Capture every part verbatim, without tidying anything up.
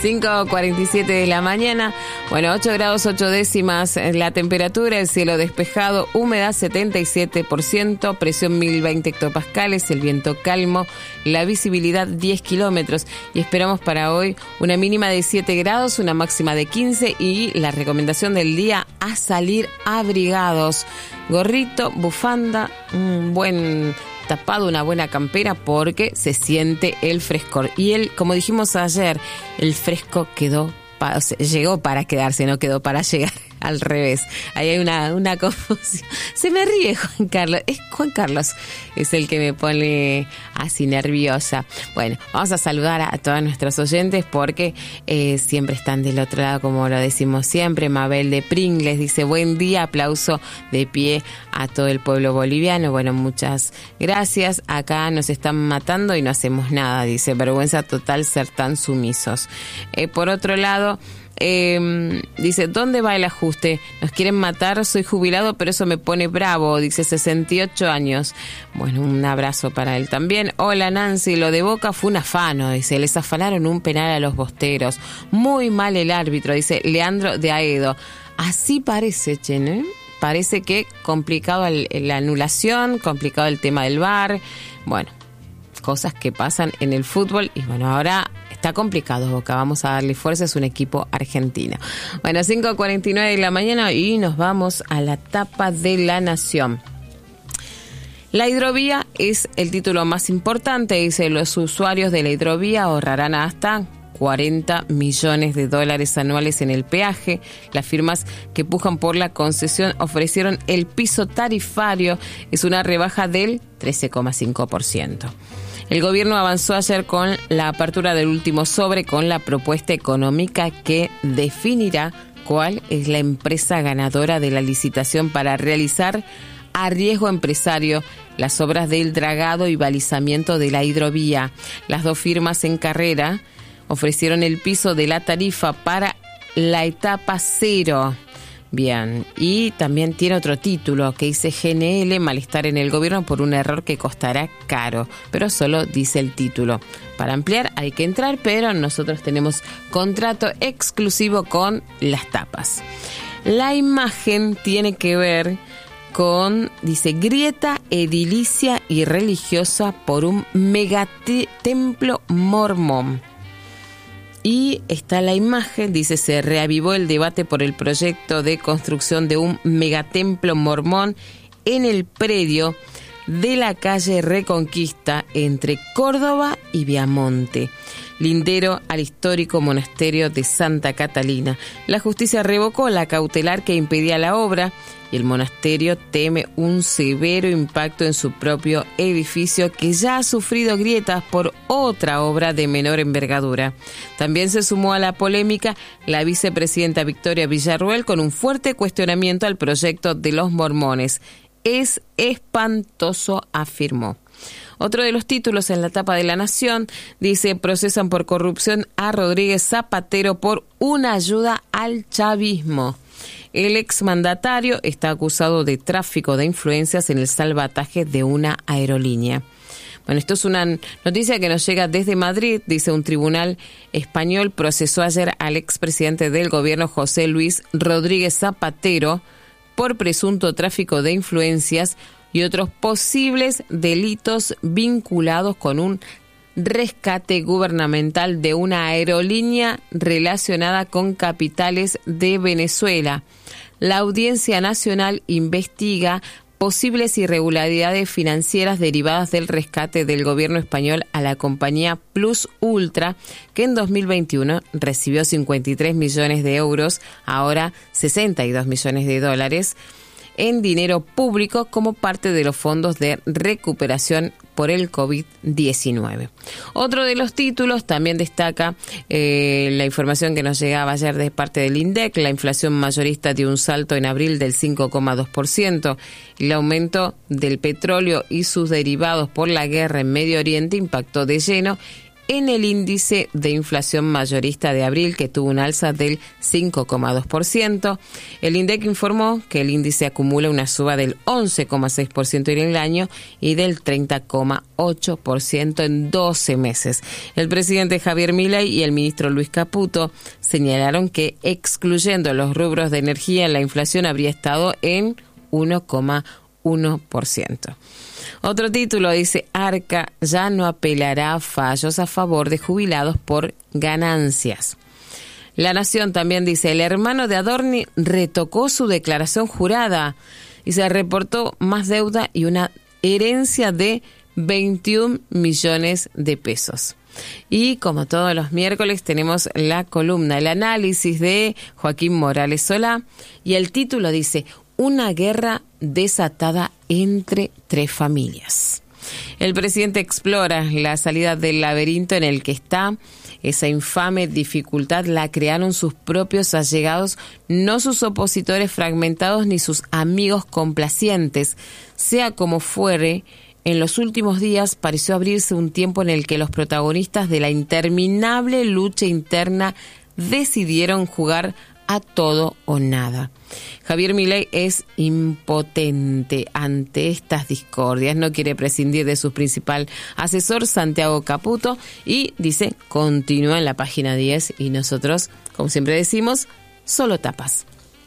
cinco cuarenta y siete de la mañana. Bueno, ocho grados ocho décimas la temperatura, el cielo despejado, humedad setenta y siete por ciento, presión mil veinte hectopascales, el viento calmo, la visibilidad diez kilómetros. Y esperamos para hoy una mínima de siete grados, una máxima de quince y la recomendación del día a salir abrigados. Gorrito, bufanda, un buen tapado, una buena campera porque se siente el frescor. Y él, como dijimos ayer, el fresco quedó, pa, o sea, llegó para quedarse, no quedó para llegar. Al revés, ahí hay una, una confusión. Se me ríe Juan Carlos. Es Juan Carlos es el que me pone así nerviosa. Bueno, vamos a saludar a, a todos nuestros oyentes porque eh, siempre están del otro lado, como lo decimos siempre. Mabel de Pringles dice, buen día, aplauso de pie a todo el pueblo boliviano. Bueno, muchas gracias. Acá nos están matando y no hacemos nada, dice, vergüenza total ser tan sumisos. Eh, por otro lado, Eh, dice, ¿dónde va el ajuste? Nos quieren matar, soy jubilado, pero eso me pone bravo, dice, sesenta y ocho años. Bueno, un abrazo para él también. Hola Nancy, lo de Boca fue un afano, dice, les afanaron un penal a los bosteros. Muy mal el árbitro, dice Leandro de Aedo. Así parece, Chen, ¿eh? Parece que complicado el, la anulación, complicado el tema del V A R. Bueno, cosas que pasan en el fútbol y bueno, ahora está complicado Boca, vamos a darle fuerza, es un equipo argentino. Bueno, cinco cuarenta y nueve de la mañana y nos vamos a la tapa de La Nación. La hidrovía es el título más importante, dice, los usuarios de la hidrovía ahorrarán hasta cuarenta millones de dólares anuales en el peaje. Las firmas que pujan por la concesión ofrecieron el piso tarifario, es una rebaja del trece coma cinco por ciento. El gobierno avanzó ayer con la apertura del último sobre con la propuesta económica que definirá cuál es la empresa ganadora de la licitación para realizar a riesgo empresario las obras del dragado y balizamiento de la hidrovía. Las dos firmas en carrera ofrecieron el piso de la tarifa para la etapa cero. Bien, y también tiene otro título que dice G N L, malestar en el gobierno por un error que costará caro, pero solo dice el título. Para ampliar hay que entrar, pero nosotros tenemos contrato exclusivo con las tapas. La imagen tiene que ver con, dice, grieta edilicia y religiosa por un megatemplo mormón. Y está la imagen, dice, se reavivó el debate por el proyecto de construcción de un megatemplo mormón en el predio de la calle Reconquista entre Córdoba y Viamonte, lindero al histórico monasterio de Santa Catalina. La justicia revocó la cautelar que impedía la obra y el monasterio teme un severo impacto en su propio edificio que ya ha sufrido grietas por otra obra de menor envergadura. También se sumó a la polémica la vicepresidenta Victoria Villarruel con un fuerte cuestionamiento al proyecto de los mormones. Es espantoso, afirmó. Otro de los títulos en la tapa de La Nación dice, procesan por corrupción a Rodríguez Zapatero por una ayuda al chavismo. El exmandatario está acusado de tráfico de influencias en el salvataje de una aerolínea. Bueno, esto es una noticia que nos llega desde Madrid. Dice, un tribunal español procesó ayer al expresidente del gobierno José Luis Rodríguez Zapatero por presunto tráfico de influencias y otros posibles delitos vinculados con un rescate gubernamental de una aerolínea relacionada con capitales de Venezuela. La Audiencia Nacional investiga posibles irregularidades financieras derivadas del rescate del gobierno español a la compañía Plus Ultra, que en dos mil veintiuno recibió cincuenta y tres millones de euros, ahora sesenta y dos millones de dólares, en dinero público como parte de los fondos de recuperación por el covid diecinueve. Otro de los títulos también destaca eh, la información que nos llegaba ayer de parte del INDEC. La inflación mayorista dio un salto en abril del cinco coma dos por ciento. El aumento del petróleo y sus derivados por la guerra en Medio Oriente impactó de lleno en el índice de inflación mayorista de abril, que tuvo un alza del cinco coma dos por ciento. El INDEC informó que el índice acumula una suba del once coma seis por ciento en el año y del treinta coma ocho por ciento en doce meses. El presidente Javier Milei y el ministro Luis Caputo señalaron que, excluyendo los rubros de energía, la inflación habría estado en uno coma uno por ciento. Otro título dice: Arca ya no apelará a fallos a favor de jubilados por ganancias. La Nación también dice: el hermano de Adorni retocó su declaración jurada y se reportó más deuda y una herencia de veintiún millones de pesos. Y como todos los miércoles tenemos la columna, el análisis de Joaquín Morales Solá, y el título dice: una guerra desatada entre tres familias. El presidente explora la salida del laberinto en el que está. Esa infame dificultad la crearon sus propios allegados, no sus opositores fragmentados ni sus amigos complacientes. Sea como fuere, en los últimos días pareció abrirse un tiempo en el que los protagonistas de la interminable lucha interna decidieron jugar a todo o nada. Javier Milei es impotente ante estas discordias, no quiere prescindir de su principal asesor, Santiago Caputo, y dice: continúa en la página diez, y nosotros, como siempre decimos, solo tapas.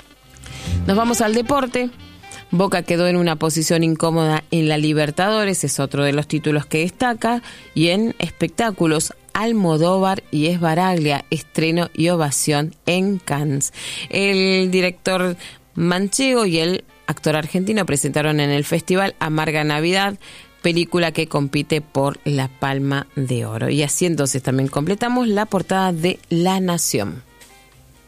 Nos vamos al deporte. Boca quedó en una posición incómoda en la Libertadores, es otro de los títulos que destaca, y en espectáculos, Almodóvar y Esbaraglia, estreno y ovación en Cannes. El director manchego y el actor argentino presentaron en el festival Amarga Navidad, película que compite por la Palma de Oro. Y así entonces también completamos la portada de La Nación.